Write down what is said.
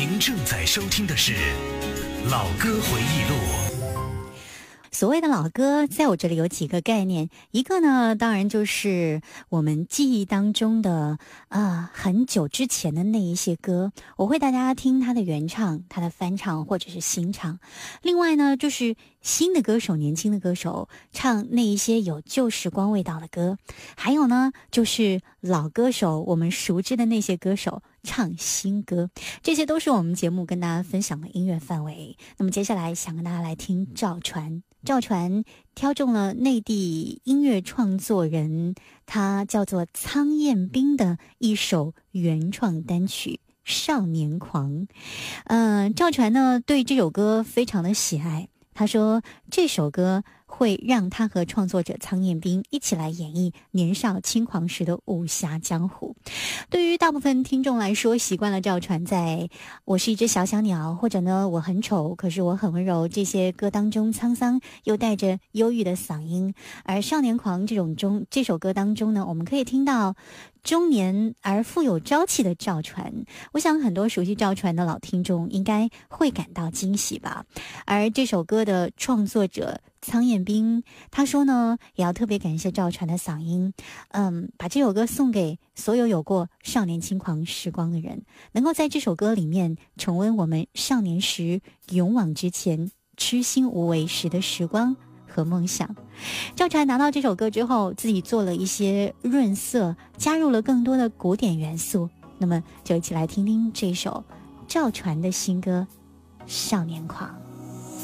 您正在收听的是老歌回忆录。 所谓的老歌，在我这里有几个概念，一个呢，当然就是我们记忆当中的很久之前的那一些歌，我会大家听它的原唱、它的翻唱或者是新唱。另外呢，就是新的歌手、年轻的歌手唱那一些有旧时光味道的歌，还有呢，就是老歌手我们熟知的那些歌手唱新歌，这些都是我们节目跟大家分享的音乐范围。那么接下来想跟大家来听赵传。赵传挑中了内地音乐创作人，他叫做苍彦斌的一首原创单曲《少年狂》。赵传呢对这首歌非常的喜爱，他说这首歌会让他和创作者苍彦斌一起来演绎年少轻狂时的武侠江湖。对于大部分听众来说，习惯了赵传在我是一只小小鸟，或者呢我很丑可是我很温柔这些歌当中沧桑又带着忧郁的嗓音，而少年狂这首歌当中呢，我们可以听到中年而富有朝气的赵传。我想很多熟悉赵传的老听众应该会感到惊喜吧。而这首歌的创作者苍彦斌他说呢，也要特别感谢赵传的嗓音，把这首歌送给所有有过少年轻狂时光的人，能够在这首歌里面重温我们少年时勇往直前痴心无为时的时光和梦想。赵传拿到这首歌之后，自己做了一些润色，加入了更多的古典元素。那么就一起来听听这首赵传的新歌《少年狂》。